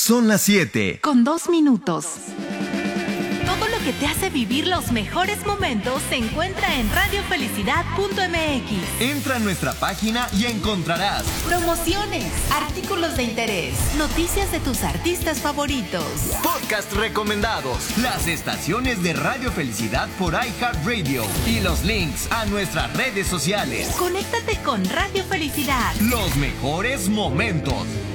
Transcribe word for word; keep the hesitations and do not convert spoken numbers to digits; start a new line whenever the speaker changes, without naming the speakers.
Son las siete.
Con dos minutos.
Todo lo que te hace vivir los mejores momentos se encuentra en radio felicidad punto m x.
Entra a nuestra página y encontrarás
promociones, artículos de interés, noticias de tus artistas favoritos,
podcast recomendados, las estaciones de Radio Felicidad por iHeartRadio y los links a nuestras redes sociales.
Conéctate con Radio Felicidad.
Los mejores momentos.